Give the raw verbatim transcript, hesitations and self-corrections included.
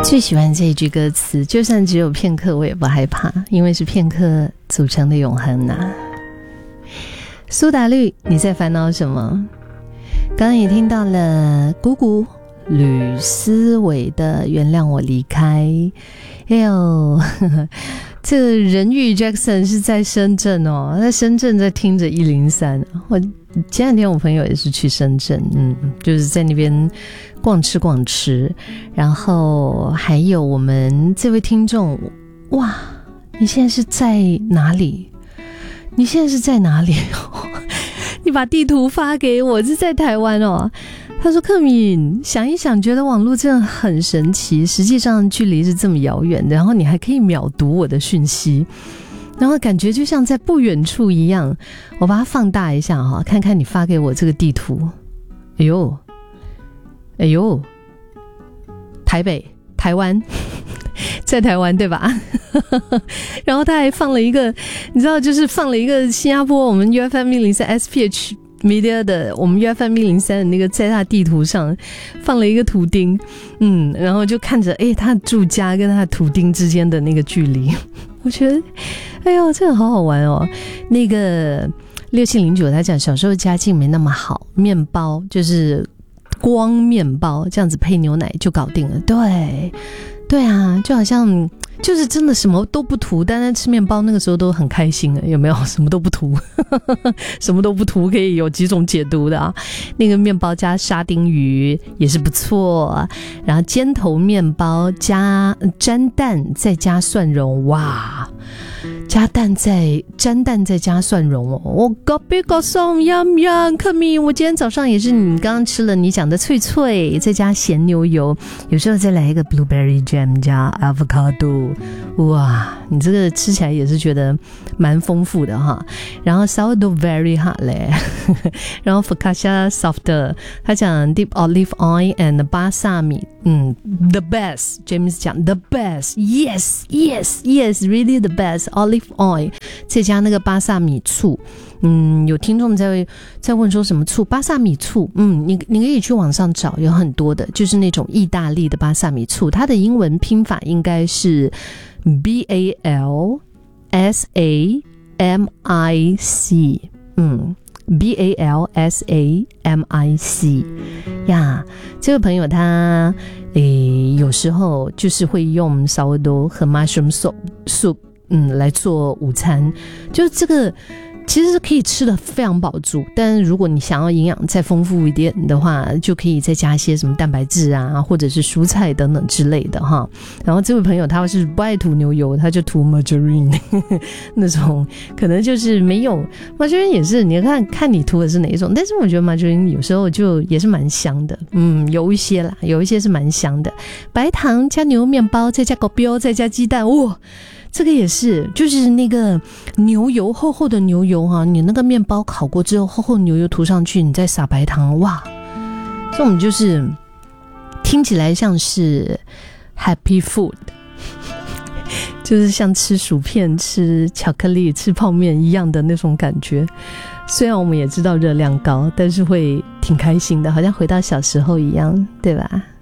最喜欢这一句歌词，就算只有片刻我也不害怕，因为是片刻组成的永恒啊。苏打绿，你在烦恼什么？刚刚也听到了姑姑吕思伟的原谅我离开。哎呦，这个人玉 Jackson 是在深圳哦，在深圳在听着一零三。我前两天我朋友也是去深圳，嗯，就是在那边逛吃逛吃。然后还有我们这位听众，哇，你现在是在哪里？你现在是在哪里？你把地图发给我，是在台湾哦。他说克敏，想一想觉得网络真的很神奇，实际上距离是这么遥远的，然后你还可以秒读我的讯息，然后感觉就像在不远处一样。我把它放大一下哈，看看你发给我这个地图。哎呦哎呦，台北台湾在台湾对吧？然后他还放了一个，你知道，就是放了一个新加坡我们 U F M 一零三 S P H Media 的我们 U F M 一零三的那个，在他地图上放了一个图钉，嗯，然后就看着哎他的住家跟他的图钉之间的那个距离，我觉得哎呦这个好好玩哦。那个六七零九他讲小时候家境没那么好，面包就是光面包这样子配牛奶就搞定了。对对啊，就好像就是真的什么都不涂，但是吃面包那个时候都很开心，有没有？什么都不涂什么都不涂可以有几种解读的啊。那个面包加沙丁鱼也是不错，然后尖头面包加沾蛋再加蒜蓉，哇，加蛋再沾蛋再加蒜蓉哦，我搞别搞送样样克米，我今天早上也是你刚刚吃了你讲的脆脆，再加咸牛油，有时候再来一个 blueberry jam 加 avocado， 哇，你这个吃起来也是觉得蛮丰富的哈。然后 sourdough very hot 嘞，然后 focaccia soft， 他讲 deep olive oil and 巴萨米，嗯 the best James 讲 the best yes yes yes really the best olive oil， 再加那个巴萨米醋。嗯，有听众在在问说什么醋？巴萨米醋，嗯，你你可以去网上找，有很多的，就是那种意大利的巴萨米醋，它的英文拼法应该是 B A L S A M I C， 嗯 B A L S A M I C 呀。这位朋友他诶有时候就是会用 sourdough 和 mushroom soup soup 嗯来做午餐，就这个其实是可以吃的非常饱足，但是如果你想要营养再丰富一点的话，就可以再加一些什么蛋白质啊，或者是蔬菜等等之类的哈。然后这位朋友他是不爱涂牛油，他就涂 margarine 那种可能就是没有 margarine 也是你看看你涂的是哪一种，但是我觉得 margarine 有时候就也是蛮香的，嗯，有一些啦，有一些是蛮香的。白糖加牛肉面包再加狗标再加鸡蛋，哇，这个也是，就是那个牛油厚厚的牛油哈、啊，你那个面包烤过之后，厚厚牛油涂上去，你再撒白糖，哇，这种就是听起来像是 happy food， 就是像吃薯片、吃巧克力、吃泡面一样的那种感觉。虽然我们也知道热量高，但是会挺开心的，好像回到小时候一样，对吧？